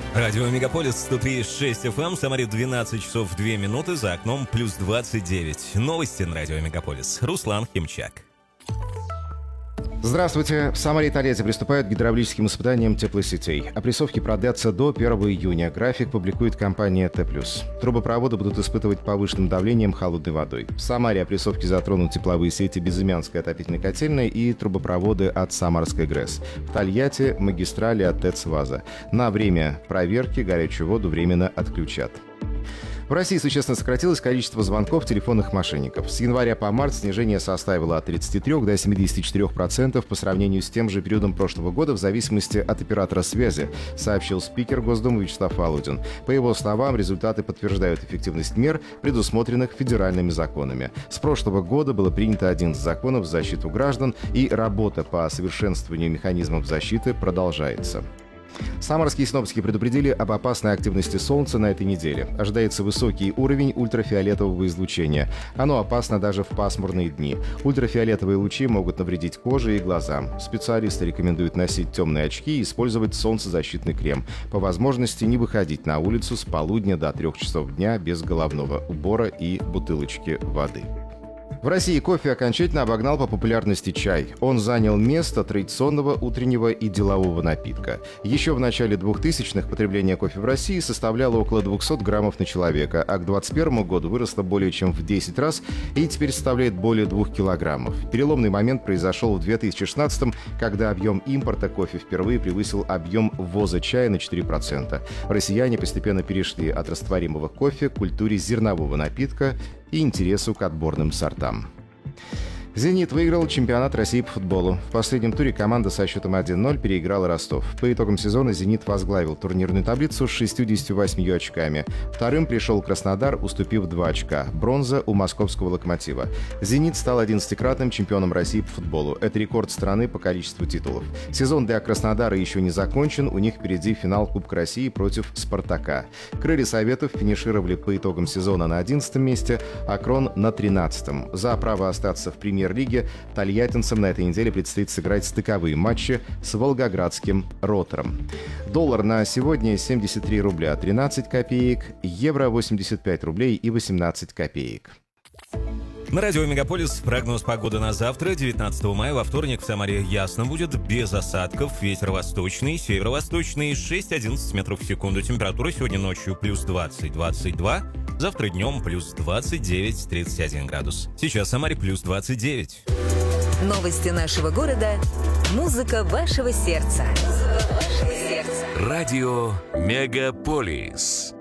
Радио Мегаполис 103.6 FM, Самаре 12 часов 2 минуты, за окном плюс 29. Новости на Радио Мегаполис. Руслан Химчак. Здравствуйте. В Самаре и Тольятти приступают к гидравлическим испытаниям теплосетей. Опрессовки продлятся до 1 июня. График публикует компания Т+. Трубопроводы будут испытывать повышенным давлением холодной водой. В Самаре опрессовки затронут тепловые сети Безымянской отопительной котельной и трубопроводы от Самарской ГРЭС. В Тольятти магистрали от ТЭЦ «Ваза». На время проверки горячую воду временно отключат. В России существенно сократилось количество звонков телефонных мошенников. С января по март снижение составило от 33 до 74% по сравнению с тем же периодом прошлого года в зависимости от оператора связи, сообщил спикер Госдумы Вячеслав Володин. По его словам, результаты подтверждают эффективность мер, предусмотренных федеральными законами. С прошлого года было принято 11 законов в защиту граждан, и работа по совершенствованию механизмов защиты продолжается. Самарские синоптики предупредили об опасной активности Солнца на этой неделе. Ожидается высокий уровень ультрафиолетового излучения. Оно опасно даже в пасмурные дни. Ультрафиолетовые лучи могут навредить коже и глазам. Специалисты рекомендуют носить темные очки и использовать солнцезащитный крем. По возможности не выходить на улицу с полудня до 3 часов дня без головного убора и бутылочки воды. В России кофе окончательно обогнал по популярности чай. Он занял место традиционного утреннего и делового напитка. Еще в начале 2000-х потребление кофе в России составляло около 200 граммов на человека, а к 2021 году выросло более чем в 10 раз и теперь составляет более 2 килограммов. Переломный момент произошел в 2016-м, когда объем импорта кофе впервые превысил объем ввоза чая на 4%. Россияне постепенно перешли от растворимого кофе к культуре зернового напитка и интересу к отборным сортам. «Зенит» выиграл чемпионат России по футболу. В последнем туре команда со счетом 1-0 переиграла Ростов. По итогам сезона «Зенит» возглавил турнирную таблицу с 68 очками. Вторым пришел Краснодар, уступив 2 очка. Бронза у московского «Локомотива». «Зенит» стал 11-кратным чемпионом России по футболу. Это рекорд страны по количеству титулов. Сезон для Краснодара еще не закончен. У них впереди финал Кубка России против «Спартака». «Крылья Советов» финишировали по итогам сезона на 11-м месте, а «Крон» на 13-м. За право остаться в премьер-лиге тольяттинцам на этой неделе предстоит сыграть стыковые матчи с волгоградским «Ротором». Доллар на сегодня 73 рубля 13 копеек, евро 85 рублей и 18 копеек. На радио Мегаполис прогноз погоды на завтра, 19 мая, во вторник в Самаре ясно будет, без осадков, ветер восточный, северо-восточный, 6-11 метров в секунду. Температура сегодня ночью плюс 20-22, завтра днем плюс 29-31 градус. Сейчас в Самаре плюс 29. Новости нашего города, музыка вашего сердца. Радио Мегаполис.